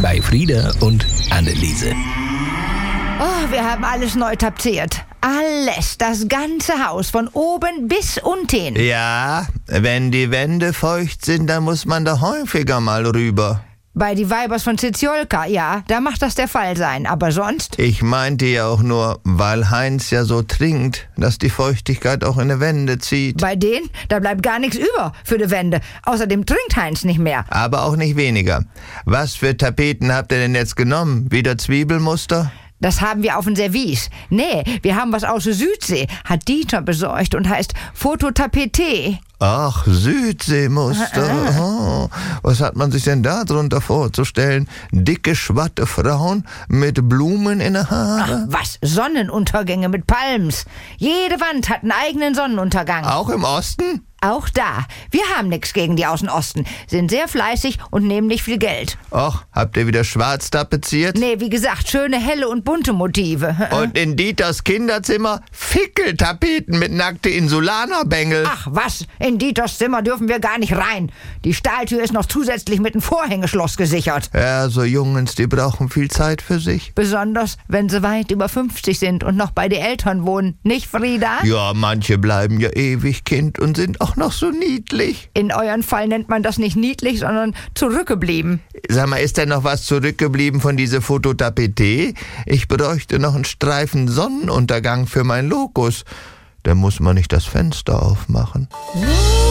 bei Frieda und Anneliese. Oh, wir haben alles neu tapeziert. Alles, das ganze Haus, von oben bis unten. Ja, wenn die Wände feucht sind, dann muss man da häufiger mal rüber. Bei die Weibers von Ziziolka, ja, da macht das der Fall sein. Aber sonst? Ich meinte ja auch nur, weil Heinz ja so trinkt, dass die Feuchtigkeit auch in die Wände zieht. Bei denen, da bleibt gar nichts über für die Wände. Außerdem trinkt Heinz nicht mehr. Aber auch nicht weniger. Was für Tapeten habt ihr denn jetzt genommen? Wieder Zwiebelmuster? Das haben wir auf dem Service. Nee, wir haben was aus der Südsee. Hat Dieter besorgt und heißt Fototapete. Ach, Südseemuster. Oh, was hat man sich denn da drunter vorzustellen? Dicke, schwatte Frauen mit Blumen in den Haaren? Ach, was? Sonnenuntergänge mit Palms. Jede Wand hat einen eigenen Sonnenuntergang. Auch im Osten? Auch da. Wir haben nichts gegen die aus dem Osten. Sind sehr fleißig und nehmen nicht viel Geld. Och, habt ihr wieder schwarz tapeziert? Nee, wie gesagt, schöne, helle und bunte Motive. Und in Dieters Kinderzimmer Fickeltapeten mit nackte Insulanerbängel. Ach was, in Dieters Zimmer dürfen wir gar nicht rein. Die Stahltür ist noch zusätzlich mit einem Vorhängeschloss gesichert. Ja, so Jungens, die brauchen viel Zeit für sich. Besonders, wenn sie weit über 50 sind und noch bei den Eltern wohnen. Nicht, Frieda? Ja, manche bleiben ja ewig Kind und sind auch noch so niedlich. In euren Fall nennt man das nicht niedlich, sondern zurückgeblieben. Sag mal, ist denn noch was zurückgeblieben von dieser Fototapete? Ich bräuchte noch einen Streifen Sonnenuntergang für mein Lokus. Da muss man nicht das Fenster aufmachen.